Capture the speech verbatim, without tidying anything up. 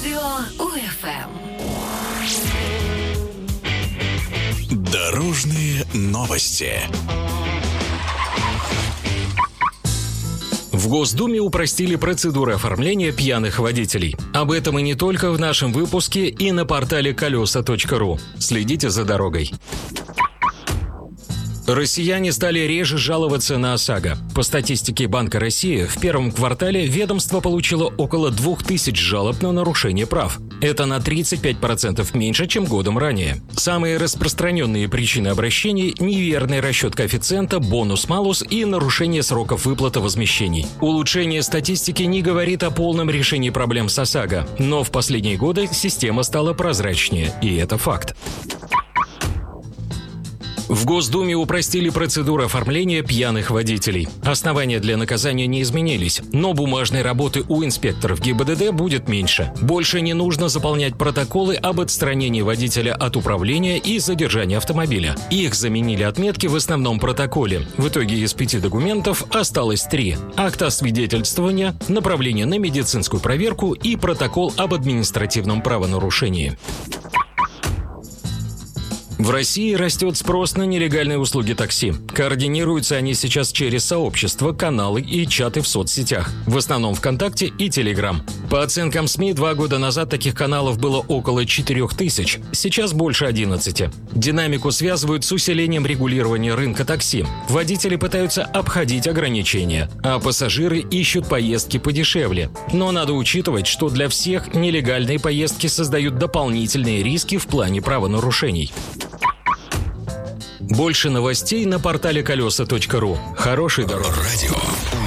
Радио УФМ. Дорожные новости. В Госдуме упростили процедуру оформления пьяных водителей. Об этом и не только в нашем выпуске и на портале колеса точка ру. Следите за дорогой. Россияне стали реже жаловаться на ОСАГО. По статистике Банка России, в первом квартале ведомство получило около двух тысяч жалоб на нарушение прав. Это на тридцать пять процентов меньше, чем годом ранее. Самые распространенные причины обращений – неверный расчет коэффициента, бонус-малус и нарушение сроков выплаты возмещений. Улучшение статистики не говорит о полном решении проблем с ОСАГО, но в последние годы система стала прозрачнее, и это факт. В Госдуме упростили процедуру оформления пьяных водителей. Основания для наказания не изменились, но бумажной работы у инспекторов ГИБДД будет меньше. Больше не нужно заполнять протоколы об отстранении водителя от управления и задержании автомобиля. Их заменили отметки в основном протоколе. В итоге из пяти документов осталось три: акт освидетельствования, направление на медицинскую проверку и протокол об административном правонарушении. В России растет спрос на нелегальные услуги такси. Координируются они сейчас через сообщества, каналы и чаты в соцсетях, в основном ВКонтакте и Телеграм. По оценкам СМИ, два года назад таких каналов было около четырех тысяч, сейчас больше одиннадцати. Динамику связывают с усилением регулирования рынка такси. Водители пытаются обходить ограничения, а пассажиры ищут поездки подешевле. Но надо учитывать, что для всех нелегальные поездки создают дополнительные риски в плане правонарушений. Больше новостей на портале колеса точка ру. Хорошей дороги. Радио.